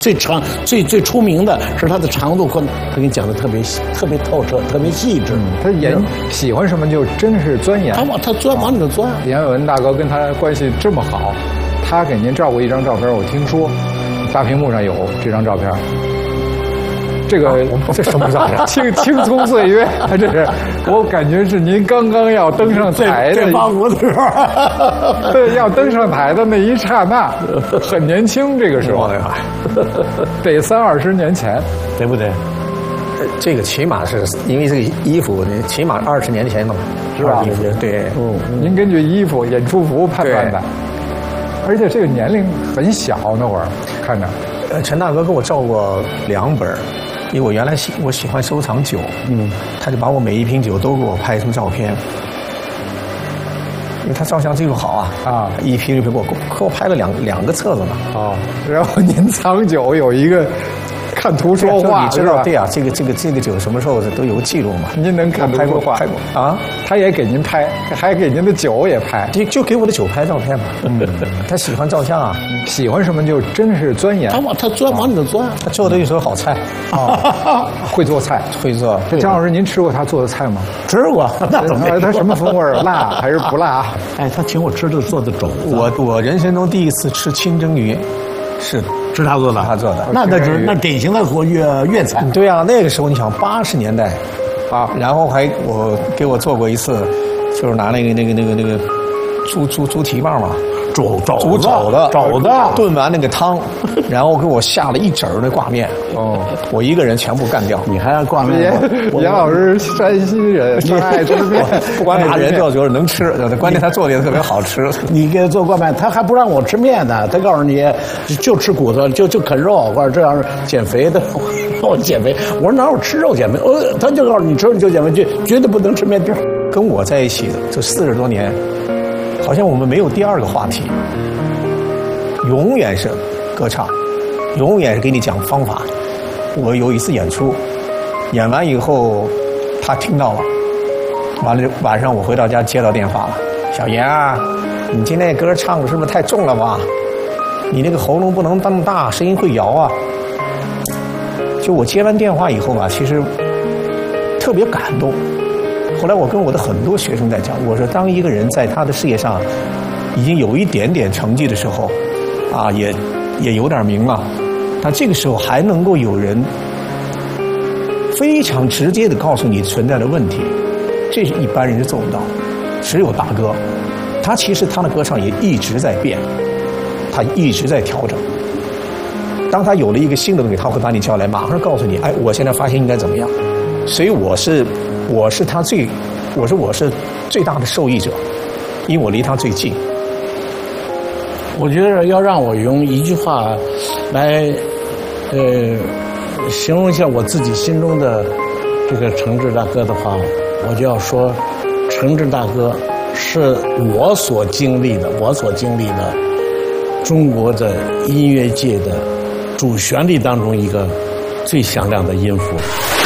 最长、最出名的是他的长度，他给你讲的特别透彻，特别细致。 他喜欢什么就真是钻研。 他钻往里头钻。 严伟文大哥跟他关系这么好，他给您照过一张照片，我听说大屏幕上有这张照片。这个这什么照片？青葱岁月，这是我感觉是您刚刚要登上台的最光荣的时候， 对，要登上台的那一刹那，很年轻，这个时候得30-20年前， 对不对？ 这个起码是因为这个衣服，起码20年前了， 是吧？ 对， 您根据衣服、演出服判断的，而且这个年龄很小，那会儿看着。 陈大哥给我照过2本。因为我原来喜欢收藏酒，他就把我每一瓶酒都给我拍成照片，因为他照相技术好啊，一瓶一瓶给我拍了两个册子呢。 然后您藏酒有一个看图说话， 你知道？对呀，这个酒什么时候都有个记录嘛。 您能看图说话？ 拍过啊， 他也给您拍，还给您的酒也拍， 就给我的酒拍照片嘛。他喜欢照相啊， 喜欢什么就真是钻研。 他钻往里头钻， 他做的一手好菜会做菜， 会做。 张老师，您吃过他做的菜吗？ 吃过，那怎么？ 他什么风味儿？辣还是不辣？ 哎，他请我吃的做的肘子。 我人生中第一次吃清蒸鱼，是他做的， 他做的。 那典型的粤菜。 对啊，那个时候你想80年代啊，然后给我做过一次，就是拿那个猪蹄膀嘛。 肘子炖完那个汤，然后给我下了一整那挂面。我一个人全部干掉。 你还要挂面？ 严老师山西人，他爱吃面， 不管哪人就是能吃，关键他做的也特别好吃。 你给他做挂面，他还不让我吃面呢，他告诉你就吃骨头，就啃肉，或者这样减肥的。我减肥，我说哪有吃肉减肥？他就告诉你吃肉就减肥，绝对不能吃面条。 跟我在一起的这40多年。好像我们没有第二个话题，永远是歌唱，永远是给你讲方法。我有一次演出，演完以后，他听到了，完了晚上我回到家接到电话了，小严啊，你今天歌唱的是不是太重了吧？你那个喉咙不能那么大，声音会摇啊。就我接完电话以后吧，其实特别感动。后来我跟我的很多学生在讲，我说当一个人在他的事业上已经有一点点成绩的时候，啊，也有点名了，但这个时候还能够有人非常直接的告诉你存在的问题，这是一般人是做不到，只有大哥，他其实他的歌唱也一直在变，他一直在调整。当他有了一个新的东西，他会把你叫来，马上告诉你，哎，我现在发现应该怎么样。所以我是最大的受益者，因为我离他最近。 我觉得要让我用一句话来形容一下我自己心中的这个程志大哥的话，我就要说，程志大哥是我所经历的中国的音乐界的主旋律当中一个最响亮的音符。